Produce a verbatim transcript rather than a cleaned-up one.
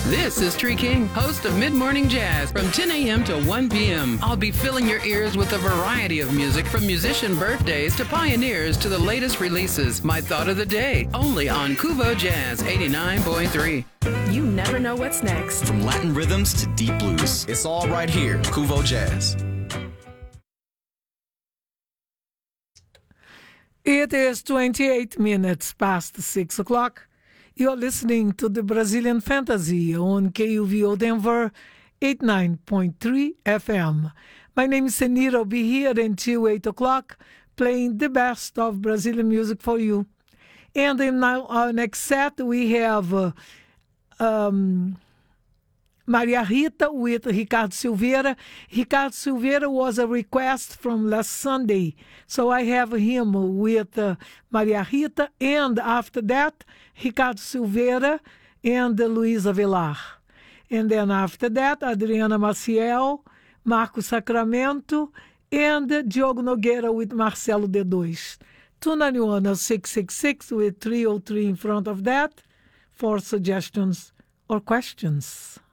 This is Tree King, host of Mid Morning Jazz from ten a.m. to one p.m. I'll be filling your ears with a variety of music from musician birthdays to pioneers to the latest releases. My thought of the day, only on Kuvo Jazz eighty-nine point three. You never know what's next. From Latin rhythms to deep blues, it's all right here, Kuvo Jazz. It is twenty-eight minutes past six o'clock. You're listening to the Brazilian Fantasy on K U V O Denver eighty-nine point three F M. My name is Senira. I'll be here until eight o'clock playing the best of Brazilian music for you. And in our next set, we have uh, um, Maria Rita with Ricardo Silveira. Ricardo Silveira was a request from last Sunday, so I have him with uh, Maria Rita, and after that, Ricardo Silveira and uh, Luísa Velar. And then after that, Adriana Maciel, Marco Sacramento, and uh, Diogo Nogueira with Marcelo D dois. two nine one, six six six with three oh three in front of that for suggestions or questions.